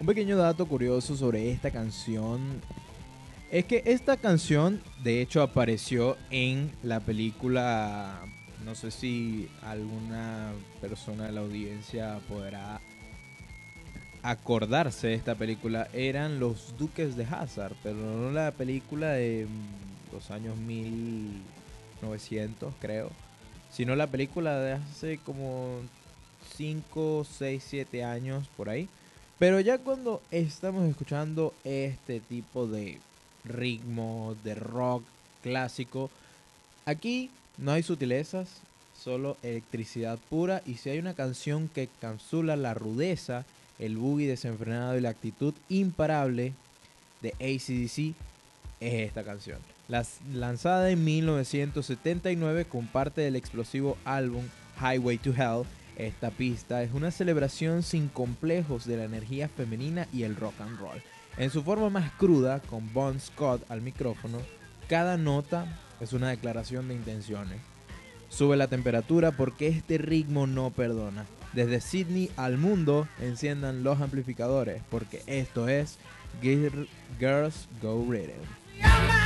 Un pequeño dato curioso sobre esta canción es que esta canción de hecho apareció en la película, no sé si alguna persona de la audiencia podrá acordarse de esta película, eran Los Duques de Hazzard, pero no la película de los años 1900 creo, sino la película de hace como 5 6 7 años por ahí. Pero ya cuando estamos escuchando este tipo de ritmo, de rock clásico, aquí no hay sutilezas, solo electricidad pura. Y si hay una canción que encapsula la rudeza, el boogie desenfrenado y la actitud imparable de AC/DC, es esta canción. Lanzada en 1979 como parte del explosivo álbum Highway to Hell, esta pista es una celebración sin complejos de la energía femenina y el rock and roll. En su forma más cruda, con Bon Scott al micrófono, cada nota es una declaración de intenciones. Sube la temperatura porque este ritmo no perdona. Desde Sydney al mundo, enciendan los amplificadores porque esto es Girls Go Rhythm.